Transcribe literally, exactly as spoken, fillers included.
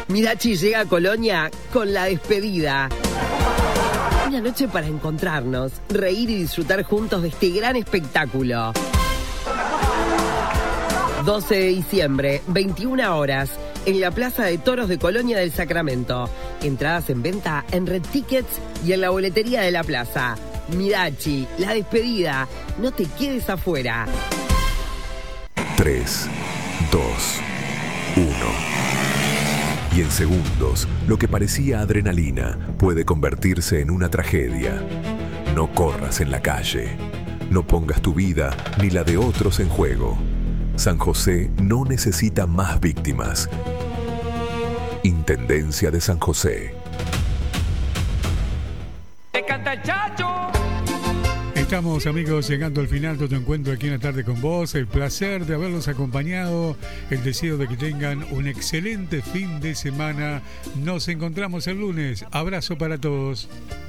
Mirachi llega a Colonia con La Despedida. Una noche para encontrarnos, reír y disfrutar juntos de este gran espectáculo. doce de diciembre, veintiuna horas, en la Plaza de Toros de Colonia del Sacramento. Entradas en venta en Red Tickets y en la boletería de la plaza. Mirachi, La Despedida. No te quedes afuera. tres, dos, uno. Y en segundos, lo que parecía adrenalina puede convertirse en una tragedia. No corras en la calle. No pongas tu vida ni la de otros en juego. San José no necesita más víctimas. Intendencia de San José. ¡Te canta el Chacho! Estamos, amigos, llegando al final de tu encuentro aquí en La Tarde con Vos. El placer de haberlos acompañado. El deseo de que tengan un excelente fin de semana. Nos encontramos el lunes. Abrazo para todos.